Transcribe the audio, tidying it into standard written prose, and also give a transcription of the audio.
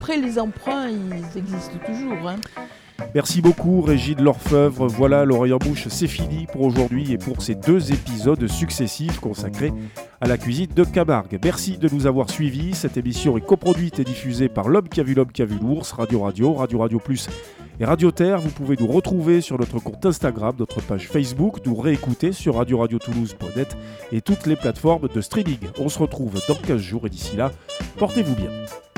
Après, les emprunts, ils existent toujours. Hein. Merci beaucoup Régine L'Orfeuvre. Voilà, l'oreille en bouche, c'est fini pour aujourd'hui et pour ces 2 épisodes successifs consacrés à la cuisine de Camargue. Merci de nous avoir suivis. Cette émission est coproduite et diffusée par L'Homme qui a vu l'ours, Radio Radio Plus et Radio Terre. Vous pouvez nous retrouver sur notre compte Instagram, notre page Facebook, nous réécouter sur radiotoulouse.net et toutes les plateformes de streaming. On se retrouve dans 15 jours et d'ici là, portez-vous bien.